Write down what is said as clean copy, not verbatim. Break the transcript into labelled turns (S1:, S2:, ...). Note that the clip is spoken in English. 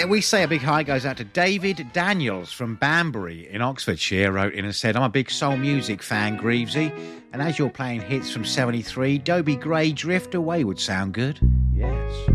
S1: We say a big hi goes out to David Daniels from Banbury in Oxfordshire. Wrote in and said, I'm a big soul music fan, Greavesy, and as you're playing hits from 73, Dobie Gray, Drift Away would sound good. Yes.